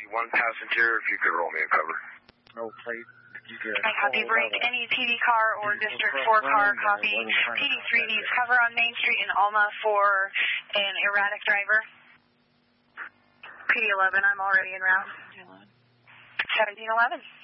one passenger, if you could roll me a cover. No plate. I copy break. Any PD car or District 4 car, copy. PD3 needs cover on Main Street in Alma for an erratic driver. PD11, I'm already en route. 1711.